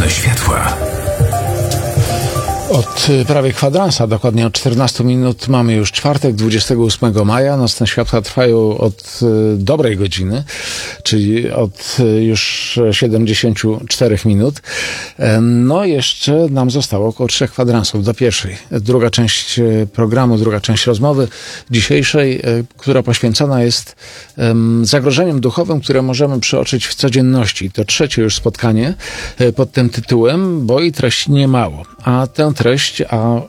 Nocne światła. Od prawie kwadransa, dokładnie od 14 minut, mamy już czwartek, 28 maja. Nocne światła trwają od dobrej godziny, czyli od już 74 minut. No jeszcze nam zostało około 3 kwadransów do pierwszej. Druga część programu, druga część rozmowy dzisiejszej, która poświęcona jest zagrożeniom duchowym, które możemy przeoczyć w codzienności. To trzecie już spotkanie pod tym tytułem, bo i treści niemało. A tę treść,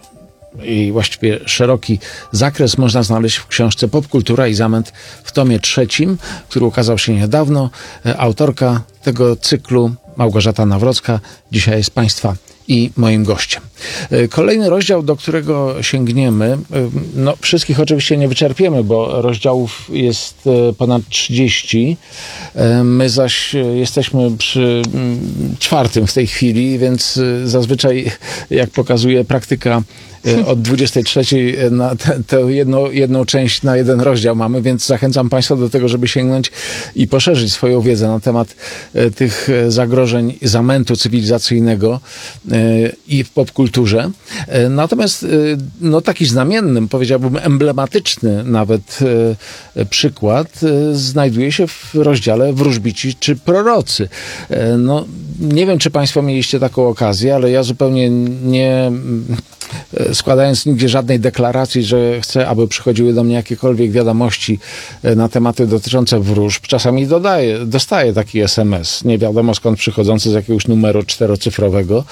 i właściwie szeroki zakres można znaleźć w książce Popkultura i zamęt w tomie trzecim, który ukazał się niedawno. Autorka tego cyklu, Małgorzata Nawrocka, dzisiaj jest Państwa i moim gościem. Kolejny rozdział, do którego sięgniemy, no wszystkich oczywiście nie wyczerpiemy, bo rozdziałów jest ponad 30. My zaś jesteśmy przy czwartym w tej chwili, więc zazwyczaj, jak pokazuje praktyka, od 23 na tę jedną część na jeden rozdział mamy, więc zachęcam Państwa do tego, żeby sięgnąć i poszerzyć swoją wiedzę na temat tych zagrożeń zamętu cywilizacyjnego i w popkulturze. Natomiast no, taki znamienny, powiedziałbym emblematyczny nawet przykład znajduje się w rozdziale Wróżbici czy prorocy. No, nie wiem, czy Państwo mieliście taką okazję, ale ja zupełnie nie składając nigdzie żadnej deklaracji, że chcę, aby przychodziły do mnie jakiekolwiek wiadomości na tematy dotyczące wróżb. Czasami dostaję taki SMS, nie wiadomo skąd przychodzący z jakiegoś numeru 4-cyfrowego.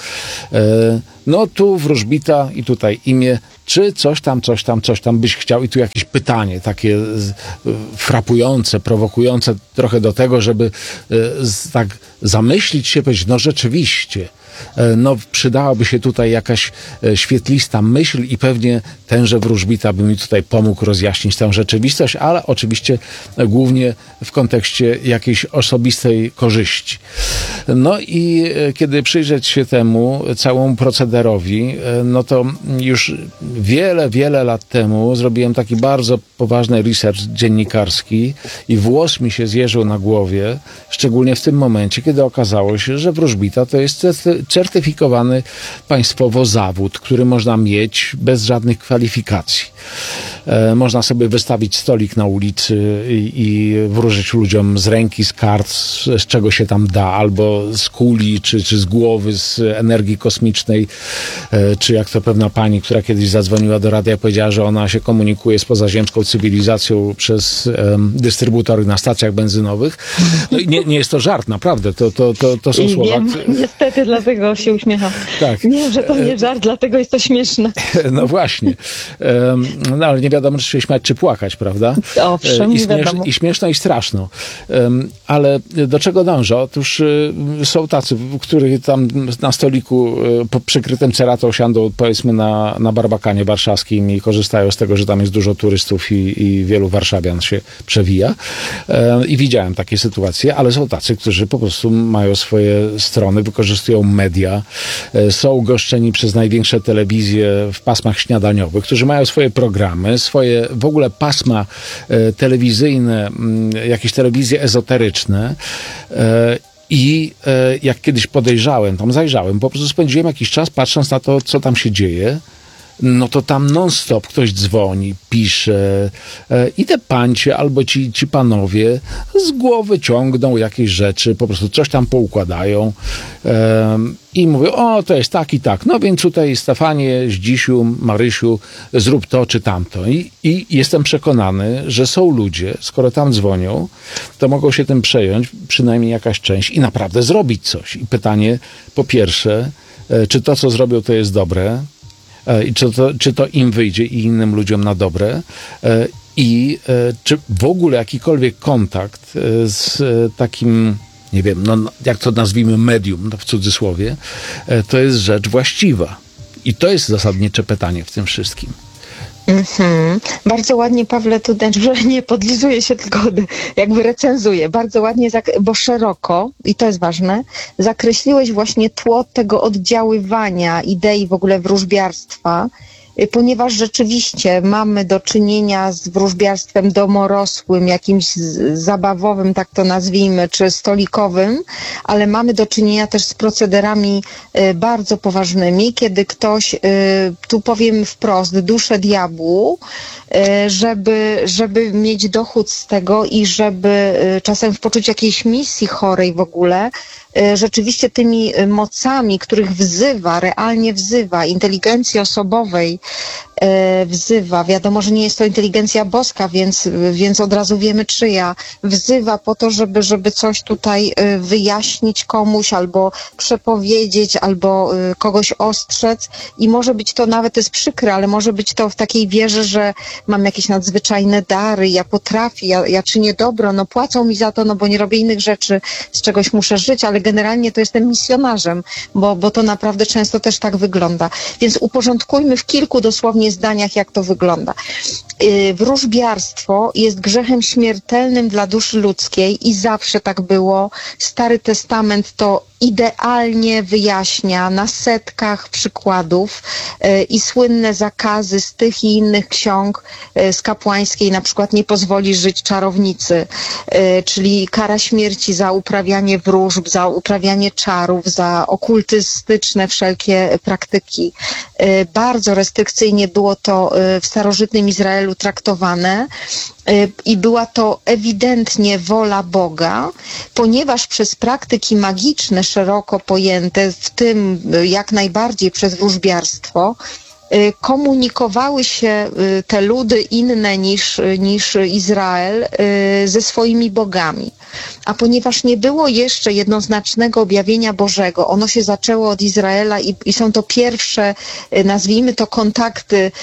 No tu wróżbita i tutaj imię, czy coś tam byś chciał, i tu jakieś pytanie takie frapujące, prowokujące trochę do tego, żeby tak zamyślić się, powiedzieć, no rzeczywiście, no przydałaby się tutaj jakaś świetlista myśl i pewnie tenże wróżbita by mi tutaj pomógł rozjaśnić tę rzeczywistość, ale oczywiście głównie w kontekście jakiejś osobistej korzyści. No i kiedy przyjrzeć się temu całemu procederowi, no to już wiele lat temu zrobiłem taki bardzo poważny research dziennikarski i włos mi się zjeżył na głowie, szczególnie w tym momencie, kiedy okazało się, że wróżbita to jest certyfikowany państwowo zawód, który można mieć bez żadnych kwalifikacji. Można sobie wystawić stolik na ulicy i wróżyć ludziom z ręki, z kart, z czego się tam da, albo z kuli, czy z głowy, z energii kosmicznej, czy jak to pewna pani, która kiedyś zadzwoniła do radia, powiedziała, że ona się komunikuje z pozaziemską cywilizacją przez dystrybutory na stacjach benzynowych. No i nie jest to żart, naprawdę, to są słowa. Wiem, niestety, dlatego się uśmiecham. Tak. Wiem, że to nie żart, dlatego jest to śmieszne. No właśnie. No ale nie wiadomo, czy się śmiać, czy płakać, prawda? Owszem, I śmieszno, i straszno. Ale do czego dążę? Otóż są tacy, których tam na stoliku przykrytym ceratą siądą, powiedzmy, na Barbakanie warszawskim i korzystają z tego, że tam jest dużo turystów i wielu warszawian się przewija. I widziałem takie sytuacje, ale są tacy, którzy po prostu mają swoje strony, wykorzystują media, są goszczeni przez największe telewizje w pasmach śniadaniowych, którzy mają swoje programy, swoje w ogóle pasma telewizyjne, jakieś telewizje ezoteryczne. I jak kiedyś podejrzałem, tam zajrzałem, po prostu spędziłem jakiś czas patrząc na to, co tam się dzieje. No to tam non-stop ktoś dzwoni, pisze i te pancie albo ci panowie z głowy ciągną jakieś rzeczy, po prostu coś tam poukładają i mówią, o, to jest tak i tak, no więc tutaj Stefanie, Zdzisiu, Marysiu, zrób to czy tamto. I jestem przekonany, że są ludzie, skoro tam dzwonią, to mogą się tym przejąć, przynajmniej jakaś część, i naprawdę zrobić coś. I pytanie po pierwsze, czy to, co zrobią, to jest dobre, i czy to im wyjdzie i innym ludziom na dobre, i czy w ogóle jakikolwiek kontakt z takim, nie wiem, no jak to nazwijmy, medium, w cudzysłowie, to jest rzecz właściwa. I to jest zasadnicze pytanie w tym wszystkim. Bardzo ładnie, Pawle, tu że nie podlizuję się, tylko jakby recenzuję. Bardzo ładnie, bo szeroko, i to jest ważne, zakreśliłeś właśnie tło tego oddziaływania idei w ogóle wróżbiarstwa ponieważ rzeczywiście mamy do czynienia z wróżbiarstwem domorosłym, jakimś zabawowym, tak to nazwijmy, czy stolikowym, ale mamy do czynienia też z procederami bardzo poważnymi, kiedy ktoś, tu powiem wprost, duszę diabłu, żeby mieć dochód z tego i żeby czasem w poczuciu jakiejś misji chorej w ogóle, rzeczywiście tymi mocami, których wzywa, realnie wzywa, inteligencji osobowej wzywa, wiadomo, że nie jest to inteligencja boska, więc od razu wiemy czyja, wzywa po to, żeby coś tutaj wyjaśnić komuś, albo przepowiedzieć, albo kogoś ostrzec i może być to, nawet jest przykre, ale może być to w takiej wierze, że mam jakieś nadzwyczajne dary, ja potrafię, ja czynię dobro, no płacą mi za to, no bo nie robię innych rzeczy, z czegoś muszę żyć, ale generalnie to jestem misjonarzem, bo to naprawdę często też tak wygląda. Więc uporządkujmy w kilku dosłownie zdaniach, jak to wygląda. Wróżbiarstwo jest grzechem śmiertelnym dla duszy ludzkiej i zawsze tak było. Stary Testament to idealnie wyjaśnia na setkach przykładów i słynne zakazy z tych i innych ksiąg z kapłańskiej, na przykład nie pozwoli żyć czarownicy, czyli kara śmierci za uprawianie wróżb, za uprawianie czarów, za okultystyczne wszelkie praktyki. Bardzo restrykcyjnie było to w starożytnym Izraelu traktowane. I była to ewidentnie wola Boga, ponieważ przez praktyki magiczne, szeroko pojęte, w tym jak najbardziej przez wróżbiarstwo, komunikowały się te ludy inne niż Izrael ze swoimi bogami. A ponieważ nie było jeszcze jednoznacznego objawienia Bożego, ono się zaczęło od Izraela i są to pierwsze, nazwijmy to, kontakty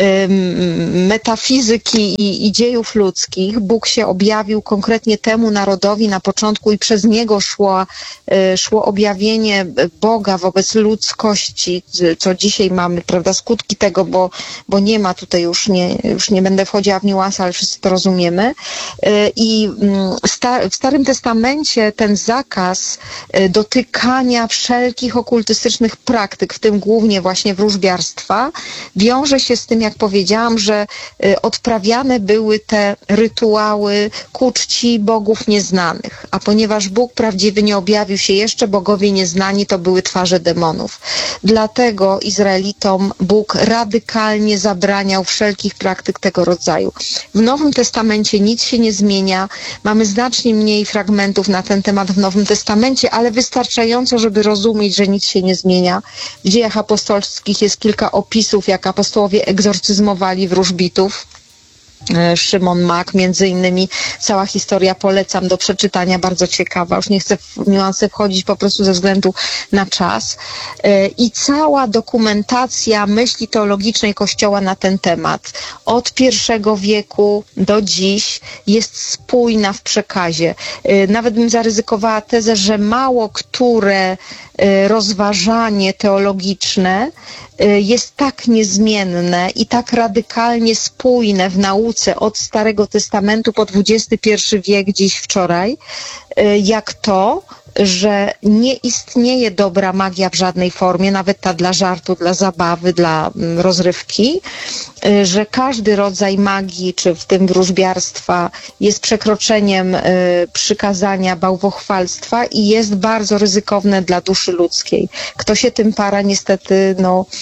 metafizyki i dziejów ludzkich. Bóg się objawił konkretnie temu narodowi na początku i przez niego szło objawienie Boga wobec ludzkości, co dzisiaj mamy, prawda, skutki tego, bo nie ma tutaj już nie będę wchodziła w niuanse, ale wszyscy to rozumiemy. I w Starym Testamencie ten zakaz dotykania wszelkich okultystycznych praktyk, w tym głównie właśnie wróżbiarstwa, wiąże się z tym, jak powiedziałam, że odprawiane były te rytuały ku czci bogów nieznanych. A ponieważ Bóg prawdziwy nie objawił się jeszcze, bogowie nieznani to były twarze demonów. Dlatego Izraelitom Bóg radykalnie zabraniał wszelkich praktyk tego rodzaju. W Nowym Testamencie nic się nie zmienia. Mamy znacznie mniej fragmentów na ten temat w Nowym Testamencie, ale wystarczająco, żeby rozumieć, że nic się nie zmienia. W Dziejach Apostolskich jest kilka opisów, jak apostołowie egzorcyzmowali wróżbitów. Szymon Mak, między innymi, cała historia polecam do przeczytania, bardzo ciekawa, już nie chcę w niuanse wchodzić po prostu ze względu na czas. I cała dokumentacja myśli teologicznej Kościoła na ten temat od I wieku do dziś jest spójna w przekazie. Nawet bym zaryzykowała tezę, że mało które rozważanie teologiczne jest tak niezmienne i tak radykalnie spójne w nauce od Starego Testamentu po XXI wiek, dziś, wczoraj, jak to, że nie istnieje dobra magia w żadnej formie, nawet ta dla żartu, dla zabawy, dla rozrywki, że każdy rodzaj magii, czy w tym wróżbiarstwa, jest przekroczeniem przykazania bałwochwalstwa i jest bardzo ryzykowne dla duszy ludzkiej. Kto się tym para, niestety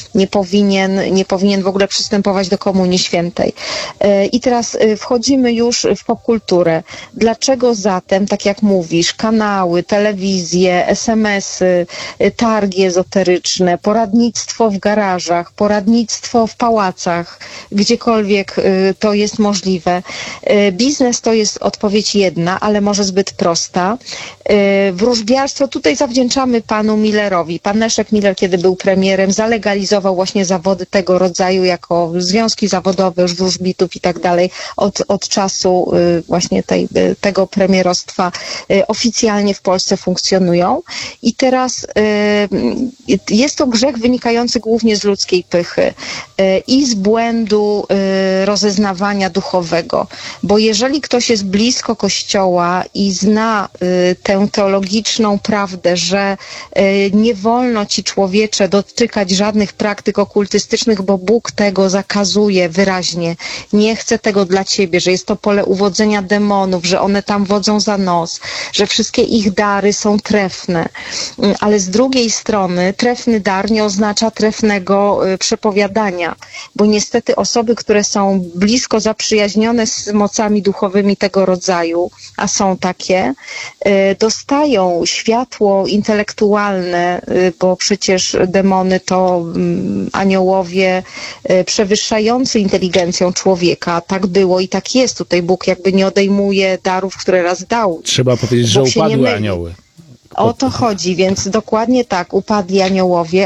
nie powinien w ogóle przystępować do Komunii Świętej. I teraz wchodzimy już w popkulturę. Dlaczego zatem, tak jak mówisz, kanały, telewizje, SMS-y, targi ezoteryczne, poradnictwo w garażach, poradnictwo w pałacach, gdziekolwiek to jest możliwe. Biznes to jest odpowiedź jedna, ale może zbyt prosta. Wróżbiarstwo tutaj zawdzięczamy panu Millerowi. Pan Leszek Miller, kiedy był premierem, zalegalizował właśnie zawody tego rodzaju jako związki zawodowe już wróżbitów i tak dalej. Od czasu właśnie tego premierostwa oficjalnie w Polsce funkcjonuje funkcjonują. I teraz jest to grzech wynikający głównie z ludzkiej pychy i z błędu rozeznawania duchowego. Bo jeżeli ktoś jest blisko Kościoła i zna tę teologiczną prawdę, że nie wolno ci, człowiecze, dotykać żadnych praktyk okultystycznych, bo Bóg tego zakazuje wyraźnie. Nie chce tego dla ciebie, że jest to pole uwodzenia demonów, że one tam wodzą za nos, że wszystkie ich dary są trefne. Ale z drugiej strony trefny dar nie oznacza trefnego przepowiadania, bo niestety osoby, które są blisko zaprzyjaźnione z mocami duchowymi tego rodzaju, a są takie, dostają światło intelektualne, bo przecież demony to aniołowie przewyższający inteligencją człowieka. Tak było i tak jest. Tutaj Bóg jakby nie odejmuje darów, które raz dał. Trzeba powiedzieć, że upadły anioły. O to chodzi, więc dokładnie tak, upadli aniołowie,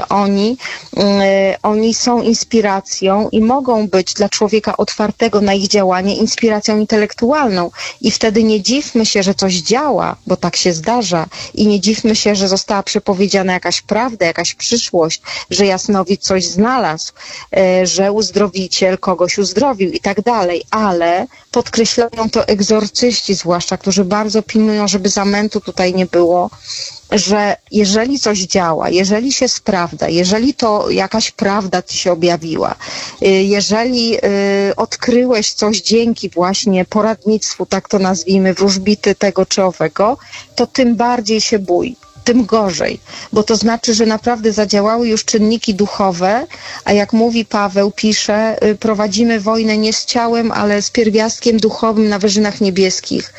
oni są inspiracją i mogą być dla człowieka otwartego na ich działanie inspiracją intelektualną i wtedy nie dziwmy się, że coś działa, bo tak się zdarza i nie dziwmy się, że została przepowiedziana jakaś prawda, jakaś przyszłość, że jasnowidz coś znalazł, że uzdrowiciel kogoś uzdrowił i tak dalej, ale podkreślają to egzorcyści zwłaszcza, którzy bardzo pilnują, żeby zamętu tutaj nie było, że jeżeli coś działa, jeżeli się sprawdza, jeżeli to jakaś prawda ci się objawiła, jeżeli odkryłeś coś dzięki właśnie poradnictwu, tak to nazwijmy, wróżbity tego czy owego, to tym bardziej się bój. Tym gorzej, bo to znaczy, że naprawdę zadziałały już czynniki duchowe, a jak mówi Paweł, pisze, prowadzimy wojnę nie z ciałem, ale z pierwiastkiem duchowym na wyżynach niebieskich.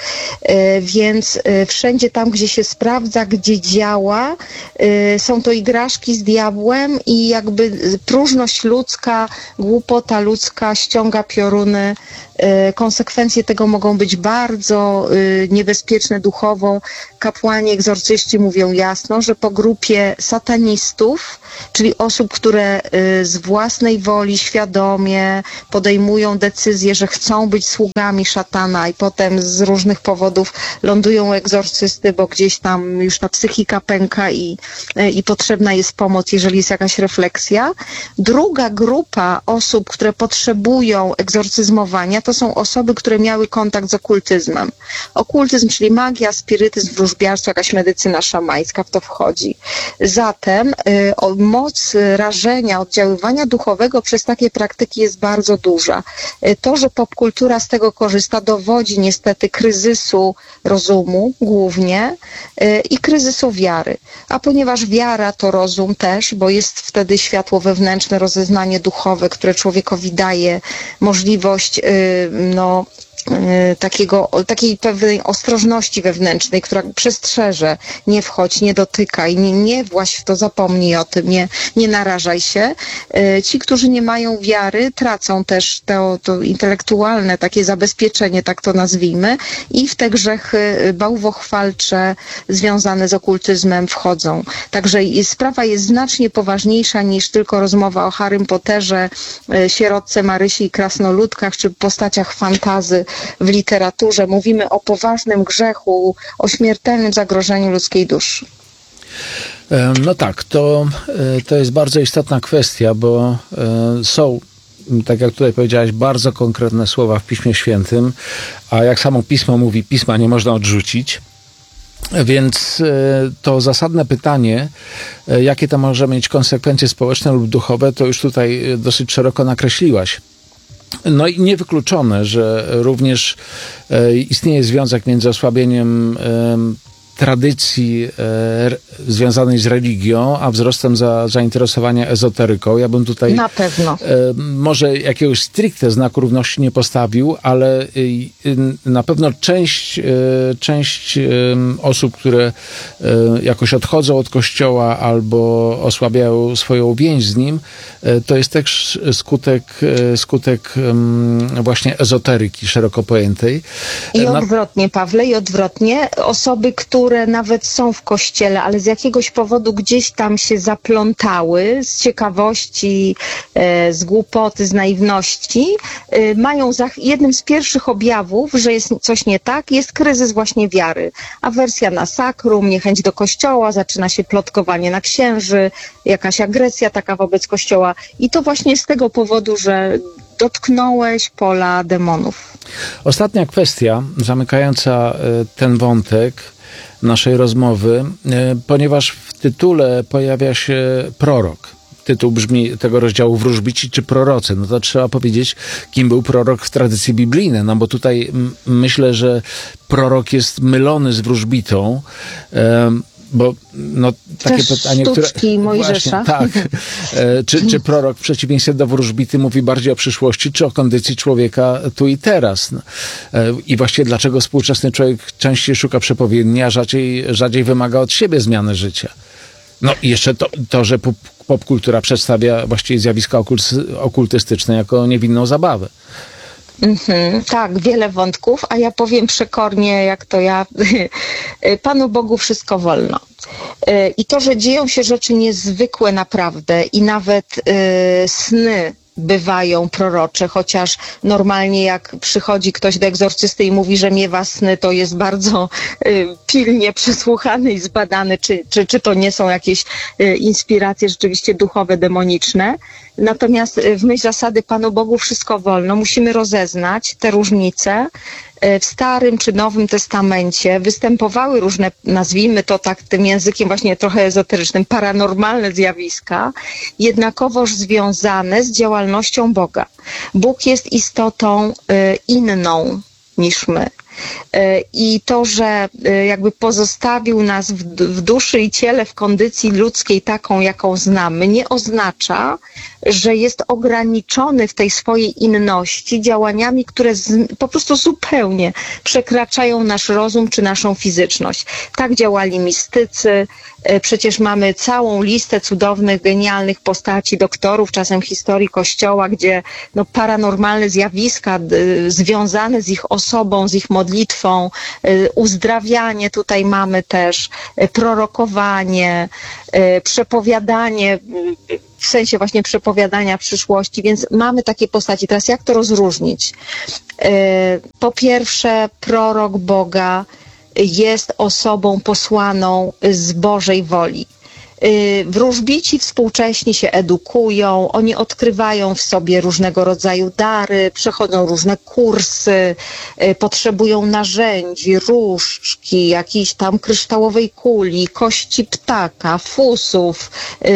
Więc wszędzie tam, gdzie się sprawdza, gdzie działa, są to igraszki z diabłem i jakby próżność ludzka, głupota ludzka ściąga pioruny. Konsekwencje tego mogą być bardzo niebezpieczne duchowo. Kapłani, egzorcyści mówią jasno, że po grupie satanistów, czyli osób, które z własnej woli świadomie podejmują decyzję, że chcą być sługami szatana i potem z różnych powodów lądują u egzorcysty, bo gdzieś tam już ta psychika pęka i potrzebna jest pomoc, jeżeli jest jakaś refleksja. Druga grupa osób, które potrzebują egzorcyzmowania, to są osoby, które miały kontakt z okultyzmem. Okultyzm, czyli magia, spirytyzm, wróżbiarstwo, jakaś medycyna szamańska w to wchodzi. Zatem moc rażenia, oddziaływania duchowego przez takie praktyki jest bardzo duża. To, że popkultura z tego korzysta, dowodzi niestety kryzysu rozumu głównie i kryzysu wiary. A ponieważ wiara to rozum też, bo jest wtedy światło wewnętrzne, rozeznanie duchowe, które człowiekowi daje możliwość takiej pewnej ostrożności wewnętrznej, która przestrzeże, nie wchodź, nie dotykaj, nie właź w to, zapomnij o tym, nie narażaj się. Ci, którzy nie mają wiary, tracą też to intelektualne takie zabezpieczenie, tak to nazwijmy, i w te grzechy bałwochwalcze związane z okultyzmem wchodzą. Także sprawa jest znacznie poważniejsza niż tylko rozmowa o Harrym Potterze, sierotce Marysi i krasnoludkach, czy postaciach fantazy w literaturze. Mówimy o poważnym grzechu, o śmiertelnym zagrożeniu ludzkiej duszy. No tak, to jest bardzo istotna kwestia, bo są, tak jak tutaj powiedziałaś, bardzo konkretne słowa w Piśmie Świętym, a jak samo Pismo mówi, Pisma nie można odrzucić. Więc to zasadne pytanie, jakie to może mieć konsekwencje społeczne lub duchowe, to już tutaj dosyć szeroko nakreśliłaś. No i niewykluczone, że również istnieje związek między osłabieniem tradycji związanej z religią, a wzrostem zainteresowania ezoteryką. Ja bym tutaj na pewno może jakiegoś stricte znaku równości nie postawił, ale na pewno część osób, które jakoś odchodzą od Kościoła albo osłabiają swoją więź z nim, to jest też skutek właśnie ezoteryki szeroko pojętej. I odwrotnie, Pawle, i odwrotnie. Osoby, które które nawet są w kościele, ale z jakiegoś powodu gdzieś tam się zaplątały, z ciekawości, z głupoty, z naiwności, mają jednym z pierwszych objawów, że jest coś nie tak, jest kryzys właśnie wiary. Awersja na sakrum, niechęć do kościoła, zaczyna się plotkowanie na księży, jakaś agresja taka wobec kościoła. I to właśnie z tego powodu, że dotknąłeś pola demonów. Ostatnia kwestia, zamykająca ten wątek naszej rozmowy, ponieważ w tytule pojawia się prorok. Tytuł brzmi tego rozdziału Wróżbici czy prorocy. No to trzeba powiedzieć, kim był prorok w tradycji biblijnej. No bo tutaj myślę, że prorok jest mylony z wróżbitą. Bo no, takie też pytanie, sztuczki Mojżesza. Właśnie, tak. Czy prorok w przeciwieństwie do wróżbity mówi bardziej o przyszłości, czy o kondycji człowieka tu i teraz? No. I właściwie dlaczego współczesny człowiek częściej szuka przepowiedni, a rzadziej wymaga od siebie zmiany życia? No i jeszcze to że popkultura przedstawia właściwie zjawiska okultystyczne jako niewinną zabawę. Tak, wiele wątków, a ja powiem przekornie, jak to ja, Panu Bogu wszystko wolno. I to, że dzieją się rzeczy niezwykłe naprawdę i nawet sny bywają prorocze, chociaż normalnie jak przychodzi ktoś do egzorcysty i mówi, że miewa sny, to jest bardzo pilnie przesłuchany i zbadany, czy to nie są jakieś inspiracje rzeczywiście duchowe, demoniczne. Natomiast w myśl zasady Panu Bogu wszystko wolno, musimy rozeznać te różnice. W Starym czy Nowym Testamencie występowały różne, nazwijmy to tak tym językiem właśnie trochę ezoterycznym, paranormalne zjawiska, jednakowoż związane z działalnością Boga. Bóg jest istotą inną niż my. I to, że jakby pozostawił nas w duszy i ciele, w kondycji ludzkiej taką, jaką znamy, nie oznacza, że jest ograniczony w tej swojej inności działaniami, które po prostu zupełnie przekraczają nasz rozum czy naszą fizyczność. Tak działali mistycy. Przecież mamy całą listę cudownych, genialnych postaci, doktorów, czasem historii Kościoła, gdzie no, paranormalne zjawiska związane z ich osobą, z ich modlitwą, uzdrawianie tutaj mamy też, prorokowanie, przepowiadanie, w sensie właśnie przepowiadania przyszłości, więc mamy takie postaci. Teraz jak to rozróżnić? Po pierwsze, prorok Boga jest osobą posłaną z Bożej woli. Wróżbici współcześni się edukują, oni odkrywają w sobie różnego rodzaju dary, przechodzą różne kursy, potrzebują narzędzi, różdżki, jakiejś tam kryształowej kuli, kości ptaka, fusów,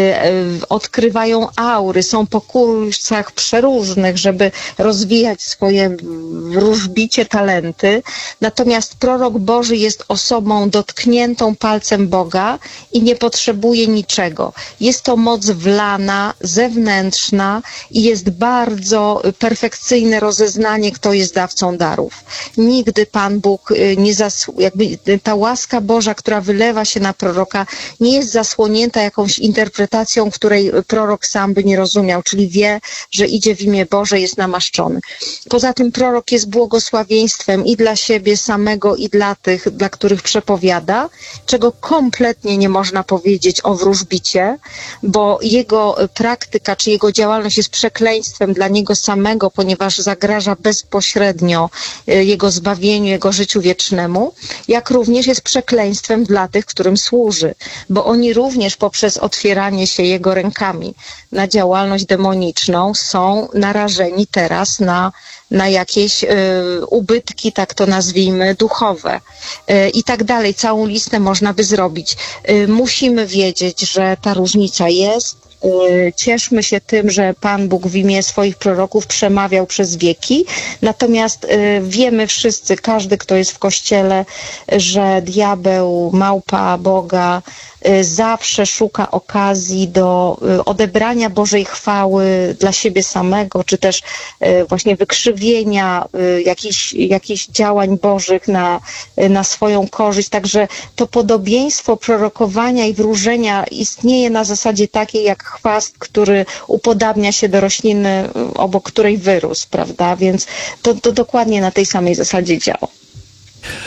odkrywają aury, są po kursach przeróżnych, żeby rozwijać swoje wróżbicie talenty. Natomiast prorok Boży jest osobą dotkniętą palcem Boga i nie potrzebuje niczego. Jest to moc wlana, zewnętrzna i jest bardzo perfekcyjne rozeznanie, kto jest dawcą darów. Nigdy Pan Bóg jakby ta łaska Boża, która wylewa się na proroka, nie jest zasłonięta jakąś interpretacją, której prorok sam by nie rozumiał, czyli wie, że idzie w imię Boże, jest namaszczony. Poza tym prorok jest błogosławieństwem i dla siebie samego, i dla tych, dla których przepowiada, czego kompletnie nie można powiedzieć o wróżbicie, bo jego praktyka czy jego działalność jest przekleństwem dla niego samego, ponieważ zagraża bezpośrednio jego zbawieniu, jego życiu wiecznemu, jak również jest przekleństwem dla tych, którym służy, bo oni również poprzez otwieranie się jego rękami na działalność demoniczną są narażeni teraz na jakieś ubytki, tak to nazwijmy, duchowe i tak dalej. Całą listę można by zrobić. Musimy wiedzieć, że ta różnica jest. Cieszmy się tym, że Pan Bóg w imię swoich proroków przemawiał przez wieki. Natomiast wiemy wszyscy, każdy, kto jest w Kościele, że diabeł, małpa Boga zawsze szuka okazji do odebrania Bożej chwały dla siebie samego, czy też właśnie wykrzywienia jakichś działań Bożych na swoją korzyść. Także to podobieństwo prorokowania i wróżenia istnieje na zasadzie takiej jak chwast, który upodabnia się do rośliny, obok której wyrósł, prawda? Więc to dokładnie na tej samej zasadzie działa.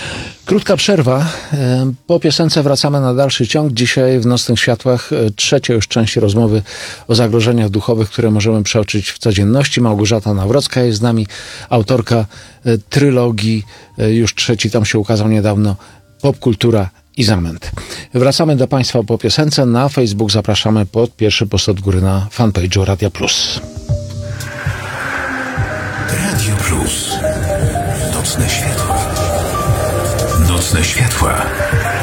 Krótka przerwa. Po piosence wracamy na dalszy ciąg. Dzisiaj w Nocnych Światłach trzecia już część rozmowy o zagrożeniach duchowych, które możemy przeoczyć w codzienności. Małgorzata Nawrocka jest z nami, autorka trylogii. Już trzeci tom się ukazał niedawno. Popkultura i zamęt. Wracamy do Państwa po piosence. Na Facebook zapraszamy pod pierwszy post od góry na fanpage'u Radia Plus. Radio Plus. Nocne światła. Nocne światła.